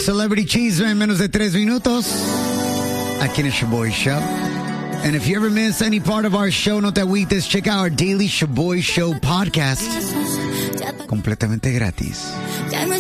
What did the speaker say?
Celebrity Cheeseman en menos de 3 minutos. Aquí en el Shaboy Show. And if you ever miss any part of our show, no te agüites, check out our Daily Shaboy Show podcast. Completamente gratis.